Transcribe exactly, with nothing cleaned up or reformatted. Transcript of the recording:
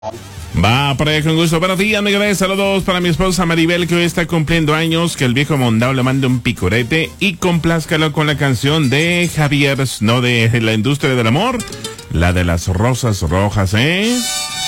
Va por ahí con gusto. Buenos días, Miguel. Saludos para mi esposa Maribel, que hoy está cumpliendo años. Que el viejo Mondao le mande un picurete y complázcalo con la canción de Javier, no de la industria del amor, la de las rosas rojas, ¿eh?